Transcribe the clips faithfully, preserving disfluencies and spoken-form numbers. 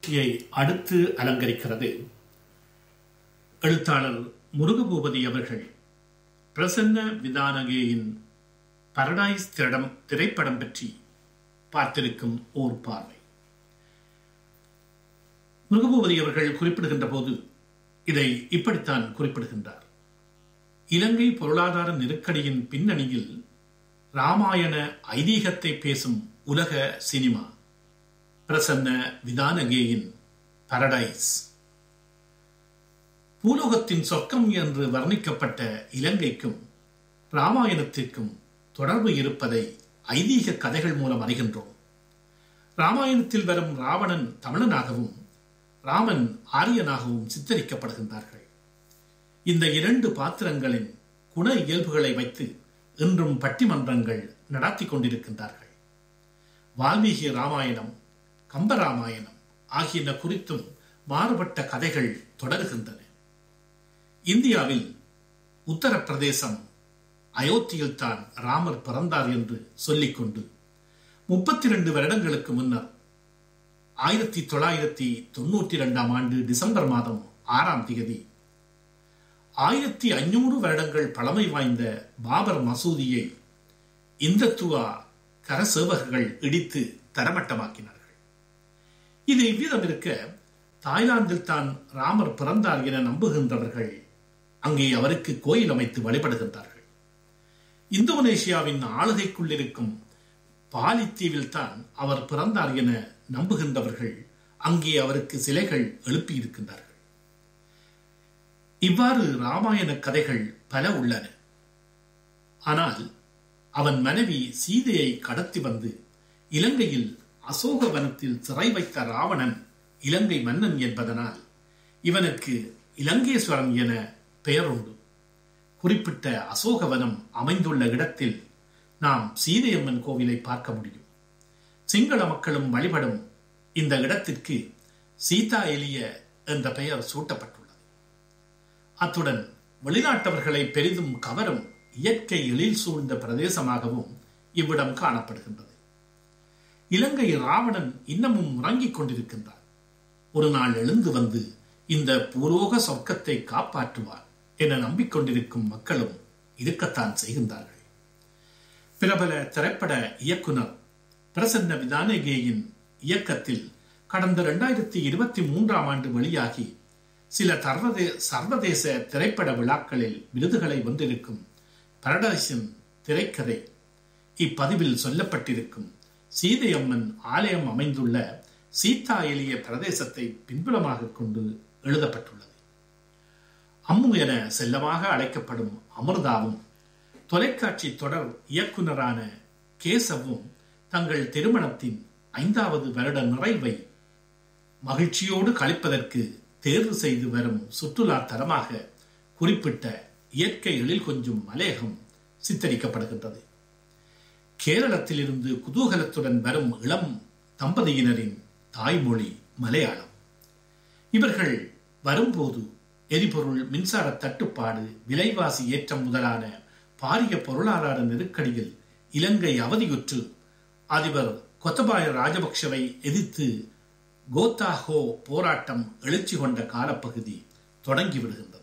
நிகழ்ச்சியை அடுத்து அலங்கரிக்கிறது எழுத்தாளர் முருகபூபதி அவர்கள் பிரசன்ன விதானகேயின் பரடைஸ் திரடம் திரைப்படம் பற்றி பார்த்திருக்கும் ஓர் பார்வை. முருகபூபதி அவர்கள் குறிப்பிடுகின்ற போது இதை இப்படித்தான் குறிப்பிடுகின்றார். இலங்கை பொருளாதார நெருக்கடியின் பின்னணியில் ராமாயண ஐதீகத்தை பேசும் உலக சினிமா பிரசன்ன விதானகேயின் பரடைஸ். பூலோகத்தின் சொர்க்கம் என்று வர்ணிக்கப்பட்ட இலங்கைக்கும் ராமாயணத்திற்கும் தொடர்பு இருப்பதை ஐதீக கதைகள் மூலம் அறிகின்றோம். ராமாயணத்தில் வரும் ராவணன் தமிழனாகவும் ராமன் ஆரியனாகவும் சித்தரிக்கப்படுகின்றார்கள். இந்த இரண்டு பாத்திரங்களின் குண இயல்புகளை வைத்து இன்றும் பட்டிமன்றங்கள் நடத்தி கொண்டிருக்கின்றார்கள். வால்மீகி ராமாயணம், கம்பராமாயணம் ஆகியன குறித்தும் மாறுபட்ட கதைகள் தொடர்கின்றன. இந்தியாவில் உத்தரப்பிரதேசம் அயோத்தியில் தான் ராமர் பிறந்தார் என்று சொல்லிக்கொண்டு முப்பத்தி இரண்டு வருடங்களுக்கு முன்னர் ஆயிரத்தி தொள்ளாயிரத்தி தொன்னூற்றி இரண்டாம் ஆண்டு டிசம்பர் மாதம் ஆறாம் தேதி ஆயிரத்தி ஐநூறு வருடங்கள் பழமை வாய்ந்த பாபர் மசூதியை இந்துத்துவ கரசேவகர்கள் இடித்து தரமட்டமாக்கினார்கள். இது இவ்விதம் இருக்க, தாய்லாந்தில் தான் ராமர் பிறந்தார் என நம்புகின்றவர்கள் அங்கே அவருக்கு கோயில் அமைத்து வழிபடுகின்றார்கள். இந்தோனேஷியாவின் ஆளுகைக்குள் இருக்கும் பாலித்தீவில் தான் அவர் பிறந்தார் என நம்புகின்றவர்கள் அங்கே அவருக்கு சிலைகள் எழுப்பியிருக்கின்றார்கள். இவ்வாறு ராமாயண கதைகள் பல உள்ளன. ஆனால் அவன் மனைவி சீதையை கடத்தி வந்து இலங்கையில் அசோகவனத்தில் சிறை வைத்த ராவணன் இலங்கை மன்னன் என்பதனால் இவனுக்கு இலங்கேஸ்வரன் என பெயர் உண்டு. குறிப்பிட்ட அசோகவனம் அமைந்துள்ள இடத்தில் நாம் சீதையம்மன் கோவிலை பார்க்க முடியும். சிங்கள மக்களும் வழிபடும் இந்த இடத்திற்கு சீதா எலிய என்ற பெயர் சூட்டப்பட்டுள்ளது. அத்துடன் வெளிநாட்டவர்களை பெரிதும் கவரும் இயற்கை எழில் சூழ்ந்த பிரதேசமாகவும் இவ்விடம் காணப்படுகின்றது. இலங்கை ராவணன் இன்னமும் உறங்கிக் கொண்டிருக்கின்றார். ஒரு நாள் எழுந்து வந்து இந்த பூலோக சொர்க்கத்தை காப்பாற்றுவார் என நம்பிக்கொண்டிருக்கும் மக்களும் இருக்கத்தான் செய்கின்றார்கள். பிரபல திரைப்பட இயக்குனர் பிரசன்ன விதானகேயின் இயக்கத்தில் கடந்த இரண்டாயிரத்தி இருபத்தி மூன்றாம் ஆண்டு வெளியாகி சில சர்வதே சர்வதேச திரைப்பட விழாக்களில் விருதுகளை வென்றிருக்கும் பரடைஸின் திரைக்கதை இப்பதிவில் சொல்லப்பட்டிருக்கும் சீதையம்மன் ஆலயம் அமைந்துள்ள சீதா எலிய பிரதேசத்தை பின்புலமாக கொண்டு எழுதப்பட்டுள்ளது. அம்மு என செல்லமாக அழைக்கப்படும் அமிர்தாவும் தொலைக்காட்சி தொடர் இயக்குனரான கேசவும் தங்கள் திருமணத்தின் ஐந்தாவது வருட நிறைவை மகிழ்ச்சியோடு கழிப்பதற்கு தேர்வு செய்து வரும் சுற்றுலா தலமாக குறிப்பிட்ட இயற்கை எழில் கொஞ்சும் மலையகம் சித்தரிக்கப்படுகின்றது. கேரளத்தில் இருந்து குதூகலத்துடன் வரும் இளம் தம்பதியினரின் தாய்மொழி மலையாளம். இவர்கள் வரும்போது எரிபொருள், மின்சார தட்டுப்பாடு, விலைவாசி ஏற்றம் முதலான பாரிய பொருளாதார நெருக்கடியில் இலங்கை அவதியுற்று அதிபர் கோத்தபாய ராஜபக்ஷவை எதிர்த்து கோத்தாஹோ போராட்டம் எழுச்சி கொண்ட காலப்பகுதி தொடங்கிவிடுகின்றது.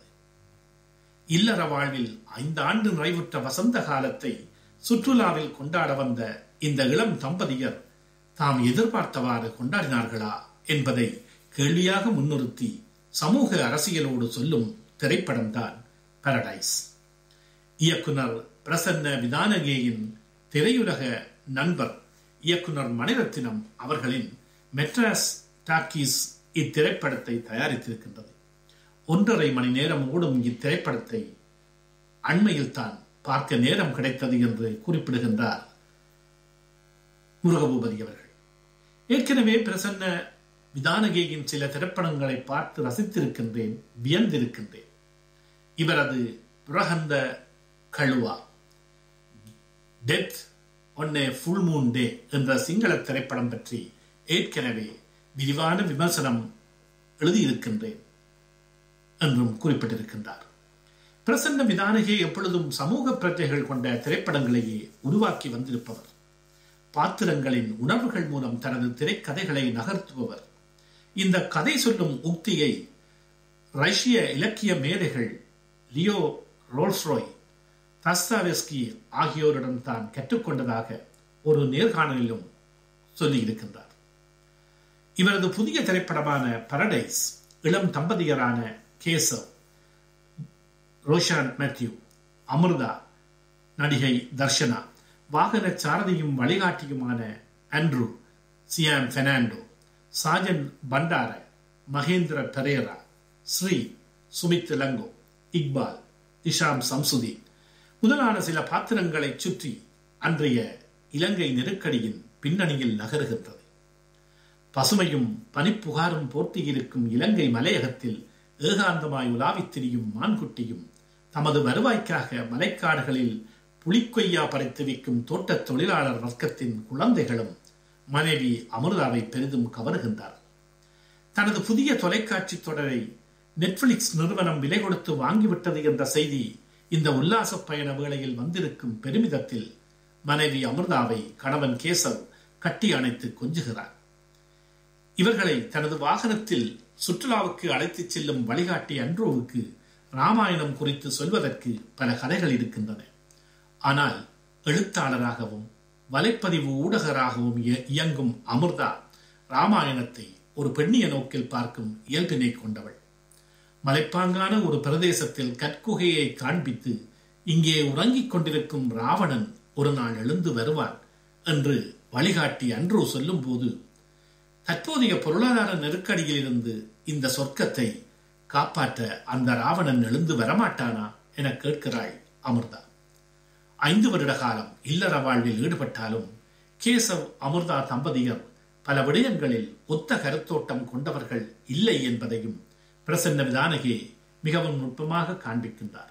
இல்லற வாழ்வில் ஐந்து ஆண்டு நிறைவுற்ற வசந்த காலத்தை சுற்றுலாவில் கொண்டாட வந்த இந்த இளம் தம்பதியர் தாம் எதிர்பார்த்தவாறு கொண்டாடினார்களா என்பதை கேள்வியாக முன்னிறுத்தி சமூக அரசியலோடு சொல்லும் திரைப்படம்தான் பரடைஸ். இயக்குனர் பிரசன்ன விதானகேயின் திரையுலக நண்பர் இயக்குனர் மணிரத்தினம் அவர்களின் மெட்ராஸ் டாக்கீஸ் இத்திரைப்படத்தை தயாரித்திருக்கின்றது. ஒன்றரை மணி நேரம் ஓடும் இத்திரைப்படத்தை அண்மையில் தான் பார்க்க நேரம் கிடைத்தது என்று குறிப்பிடுகின்றார் முருகபூபதி அவர்கள். ஏற்கனவே பிரசன்ன விதானகேயின் சில திரைப்படங்களை பார்த்து ரசித்திருக்கின்றேன், வியந்திருக்கின்றேன். இவரது Purahanda கழுவா, death one A full moon day என்ற சிங்கள திரைப்படம் பற்றி ஏற்கனவே விரிவான விமர்சனம் எழுதியிருக்கின்றேன் என்றும் குறிப்பிட்டிருக்கின்றார். பிரசன்ன விதானகே எப்பொழுதும் சமூக பிரச்சனைகள் கொண்ட திரைப்படங்களையே உருவாக்கி வந்திருப்பவர். பாத்திரங்களின் உணர்வுகள் மூலம் தனது திரைக்கதைகளை நகர்த்துபவர். இந்த கதை சொல்லும் உக்தியை ரஷ்ய இலக்கிய மேதைகள் லியோ ரோல்ஸ்ராய், தஸ்தாவெஸ்கி ஆகியோரிடம் தான் கற்றுக்கொண்டதாக ஒரு நேர்காணலிலும் சொல்லியிருக்கின்றார். இவரது புதிய திரைப்படமான பரடைஸ் இளம் தம்பதியரான கேசவ், ரோஷான் மேத்யூ, அமிர்தா, நடிகை தர்ஷனா, வாகன சாரதியும் வழிகாட்டியுமான Andrew, Siam Fernando, Sajan Bandara, Mahendra Perera, Sri, Sumit லங்கோ, Iqbal, Hisham Samsudeen முதலான சில பாத்திரங்களை சுற்றி அன்றைய இலங்கை நெருக்கடியின் பின்னணியில் நகருகின்றது. பசுமையும் பனிப்புகாரும் போர்த்தியிருக்கும் இலங்கை மலையகத்தில் ஏகாந்தமாய் உலாவித் திரியும் மான்குட்டியும் தமது வருவாய்க்காக மலைக்காடுகளில் புலிக்கொய்யா பறித்து விற்கும் தோட்ட தொழிலாளர் வர்க்கத்தின் குழந்தைகளும் மனைவி அமிர்தாவை பெரிதும் கவருகின்றார். தனது புதிய தொலைக்காட்சி தொடரை நெட்ஃபிளிக்ஸ் நிறுவனம் விலை கொடுத்து வாங்கிவிட்டது என்ற செய்தி இந்த உல்லாச பயண வேளையில் வந்திருக்கும் பெருமிதத்தில் மனைவி அமிர்தாவை கணவன் கேசவ் கட்டி அணைத்து கொஞ்சுகிறார். இவர்களை தனது வாகனத்தில் சுற்றுலாவுக்கு அழைத்துச் செல்லும் வழிகாட்டி அன்ட்ரூவுக்கு ராமாயணம் குறித்து சொல்வதற்கு பல கதைகள் இருக்கின்றன. ஆனால் எழுத்தாளராகவும் வலைப்பதிவு ஊடகராகவும் இயங்கும் அமிர்தா ராமாயணத்தை ஒரு பெண்ணிய நோக்கில் பார்க்கும் இயல்பினை கொண்டவள். மலைப்பாங்கான ஒரு பிரதேசத்தில் கற்குகையை காண்பித்து இங்கே உறங்கிக் கொண்டிருக்கும் ராவணன் ஒரு நாள் எழுந்து வருவான் என்று வழிகாட்டி அன்ட்ரூ சொல்லும் போது தற்போதைய பொருளாதார நெருக்கடியில் இருந்து இந்த சொர்க்கத்தை காப்பாற்ற அந்த ராவணன் எழுந்து வரமாட்டானா என கேட்கிறாள் அமிர்தா. ஐந்து வருட காலம் இல்லற வாழ்வில் ஈடுபட்டாலும் கேசவ் அமிர்தா தம்பதியர் பல விடயங்களில் ஒத்த கருத்தோட்டம் கொண்டவர்கள் இல்லை என்பதையும் பிரசன்ன விதானகே மிகவும் நுட்பமாக காண்பிக்கின்றார்.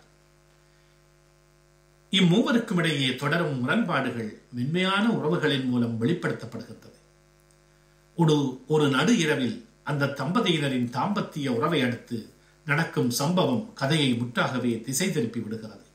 இம்மூவருக்கும் இடையே தொடரும் முரண்பாடுகள் மென்மையான உறவுகளின் மூலம் வெளிப்படுத்தப்படுகின்றது. ஒரு ஒரு நடு இரவில் அந்த தம்பதியினரின் தாம்பத்திய உறவை அடுத்து நடக்கும் சம்பவம் கதையை முற்றாகவே திசை திருப்பி விடுகிறது.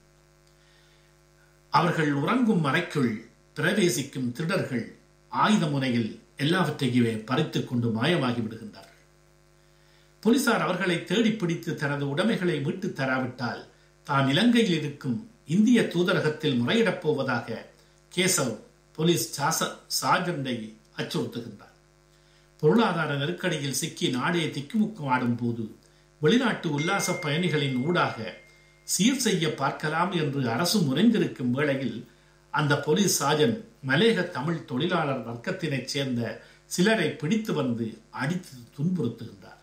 அவர்கள் உறங்கும் அறைக்குள் பிரவேசிக்கும் திருடர்கள் ஆயுத முனையில் எல்லாவற்றையுமே பறித்துக் கொண்டு மாயமாகி விடுகின்றார்கள். போலீசார் அவர்களை தேடி பிடித்து தனது உடைமைகளை மீட்டு தராவிட்டால் தான் இலங்கையில் இருக்கும் இந்திய தூதரகத்தில் முறையிடப் போவதாக கேசவ் போலீஸ் சார்ஜண்டை அச்சுறுத்துகின்றார். பொருளாதார நெருக்கடியில் சிக்கி நாடே திக்குமுக்கம் ஆடும் போது வெளிநாட்டு உல்லாச பயணிகளின் ஊடாக சீர் செய்ய பார்க்கலாம் என்று அரசு முறைந்திருக்கும் வேளையில் அந்த போலீஸ் சார்ஜன் மலேக தமிழ் தொழிலாளர் வர்க்கத்தினைச் சேர்ந்த சிலரை பிடித்து வந்து அடித்து துன்புறுத்துகின்றார்.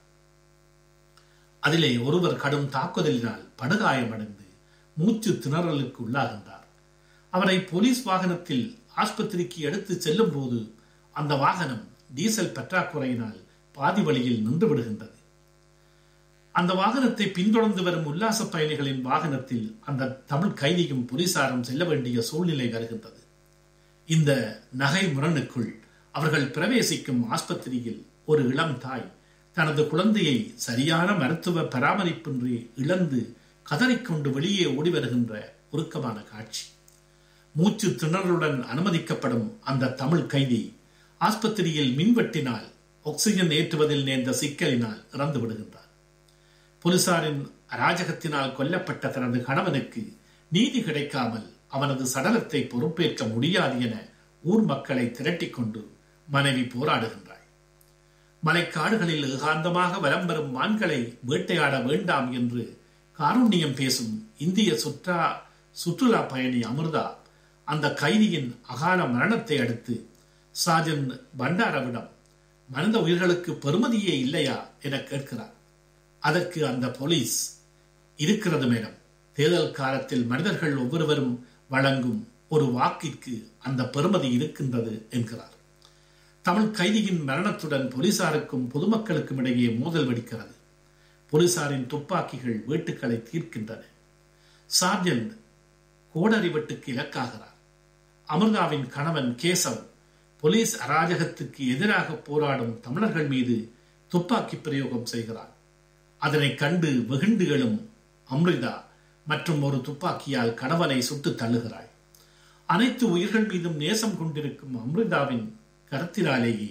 அதிலே ஒருவர் கடும் தாக்குதலினால் படுகாயமடைந்து மூச்சு திணறலுக்கு உள்ளாகின்றார். அவரை போலீஸ் வாகனத்தில் ஆஸ்பத்திரிக்கு எடுத்து செல்லும் போது அந்த வாகனம் டீசல் பற்றாக்குறையினால் பாதி வழியில் நின்று விடுகின்றது. அந்த வாகனத்தை பின்தொடர்ந்து வரும் உல்லாச பயணிகளின் வாகனத்தில் அந்த தமிழ் கைதியும் போலீசாரும் செல்ல வேண்டிய சூழ்நிலை வருகின்றது. இந்த நகை முரணுக்குள் அவர்கள் பிரவேசிக்கும் ஆஸ்பத்திரியில் ஒரு இளம் தாய் தனது குழந்தையை சரியான மருத்துவ பராமரிப்பின்றி இழந்து கதறிக்கொண்டு வெளியே ஓடி வருகின்ற உருக்கமான காட்சி. மூச்சு திணறலுடன் அனுமதிக்கப்படும் அந்த தமிழ் கைதி ஆஸ்பத்திரியில் மின்வெட்டினால் ஆக்சிஜன் ஏற்றுவதில் நேர்ந்த சிக்கலினால் இறந்து விடுகின்றார். போலீசாரின் அராஜகத்தினால் கொல்லப்பட்ட தனது கணவனுக்கு நீதி கிடைக்காமல் அவனது சடலத்தை பொறுப்பேற்க முடியாது என ஊர் மக்களை திரட்டிக் கொண்டு மனைவி போராடுகின்றாள். மலைக்காடுகளில் ஏகாந்தமாக வலம் வரும் மான்களை வேட்டையாட வேண்டாம் என்று காருண்யம் பேசும் இந்திய சுற்றா சுற்றுலா பயணி அமிர்தா அந்த கைதியின் அகால மரணத்தை அடுத்து சாஜன் பண்டாரவிடம் மனித உயிர்களுக்கு பெறுமதியே இல்லையா என கேட்கிறார். அதற்கு அந்த போலீஸ், இருக்கிறது மேடம், தேர்தல் காலத்தில் மனிதர்கள் ஒவ்வொருவரும் வழங்கும் ஒரு வாக்கிற்கு அந்த பெறுமதி இருக்கின்றது என்கிறார். தமிழ் கைதியின் மரணத்துடன் போலீசாருக்கும் பொதுமக்களுக்கும் இடையே மோதல் வெடிக்கிறது. போலீசாரின் துப்பாக்கிகள் வீட்டுக்களை தீர்க்கின்றன. சார்ஜென்ட் கோடரி வெட்டுக்கு இலக்காகிறார். அமிர்தாவின் கணவன் கேசவ் போலீஸ் அராஜகத்துக்கு எதிராக போராடும் தமிழர்கள் மீது துப்பாக்கி பிரயோகம் செய்கிறார். அதனை கண்டு வெகுண்டு எழும் அமிர்தா மற்றும் ஒரு துப்பாக்கியால் கணவனை சுட்டு தள்ளுகிறாள். அனைத்து உயிர்கள் மீதும் நேசம் கொண்டிருக்கும் அமிர்தாவின் கருத்தினாலேயே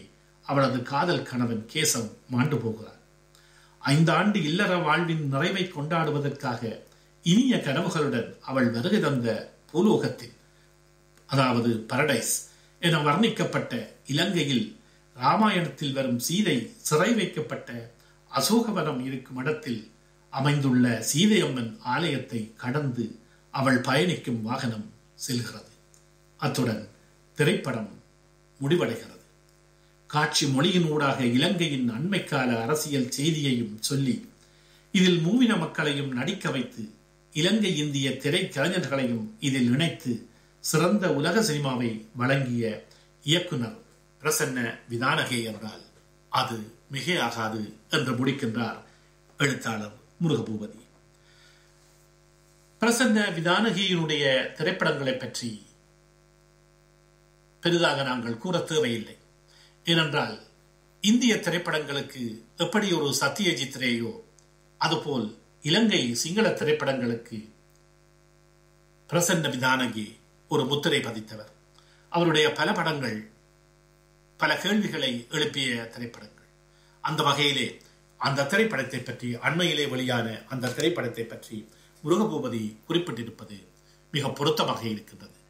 அவளது காதல் கணவன் கேசவ் மாண்டு போகிறார். ஐந்தாண்டு இல்லற வாழ்வின் நிறைவை கொண்டாடுவதற்காக இனிய கனவுகளுடன் அவள் வருகை தந்த பூலோகத்தில், அதாவது பரடைஸ் என வர்ணிக்கப்பட்ட இலங்கையில் ராமாயணத்தில் வரும் சீதை சிறை வைக்கப்பட்ட அசோகவனம் இருக்கும் இடத்தில் அமைந்துள்ள சீதையம்மன் ஆலயத்தை கடந்து அவள் பயணிக்கும் வாகனம் செல்கிறது. அத்துடன் திரைப்படம் முடிவடைகிறது. காட்சி மொழியின் ஊடாக இலங்கையின் அண்மைக்கால அரசியல் செய்தியையும் சொல்லி இதில் மூவின மக்களையும் நடிக்க வைத்து இலங்கை இந்திய திரைக்கலைஞர்களையும் இதில் இணைத்து சிறந்த உலக சினிமாவை வழங்கிய இயக்குனர் பிரசன்ன விதானகே என்றால் அது மிகையாகாது என்று முடிக்கின்றார் எழுத்தாளர் முருகபூபதி. பிரசன்ன விதானகியினுடைய திரைப்படங்களை பற்றி பெரிதாக நாங்கள் கூற தேவையில்லை. ஏனென்றால் இந்திய திரைப்படங்களுக்கு எப்படி ஒரு சத்யஜித் ரேயோ அதுபோல் இலங்கை சிங்கள திரைப்படங்களுக்கு பிரசன்ன விதானகி ஒரு முத்திரை பதித்தவர். அவருடைய பல படங்கள் பல கேள்விகளை எழுப்பிய திரைப்படங்கள். அந்த வகையிலே அந்த திரைப்படத்தை பற்றி அண்மையிலே வெளியான அந்த திரைப்படத்தை பற்றி முருகபூபதி குறிப்பிட்டிருப்பது மிக பொருத்தமாக இருக்கின்றது.